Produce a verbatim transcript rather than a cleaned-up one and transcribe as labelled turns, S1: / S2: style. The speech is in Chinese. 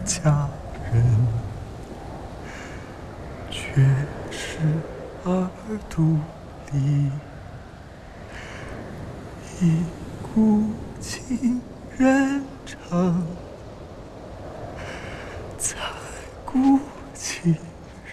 S1: 佳人，却是二度离。一顾情人城，再顾情。